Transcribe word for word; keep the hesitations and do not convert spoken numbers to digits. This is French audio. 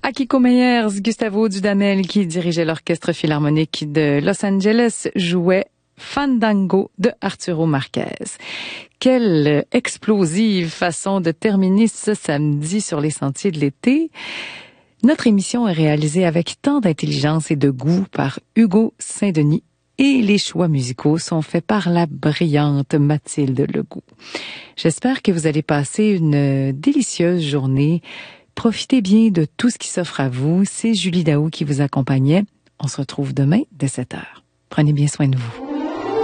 Akiko Meyers, Gustavo Dudamel, qui dirigeait l'orchestre philharmonique de Los Angeles, jouait Fandango de Arturo Marquez. Quelle explosive façon de terminer ce samedi sur les sentiers de l'été. Notre émission est réalisée avec tant d'intelligence et de goût par Hugo Saint-Denis et les choix musicaux sont faits par la brillante Mathilde Legout. J'espère que vous allez passer une délicieuse journée. Profitez bien de tout ce qui s'offre à vous. C'est Julie Daou qui vous accompagnait. On se retrouve demain dès sept heures. Prenez bien soin de vous.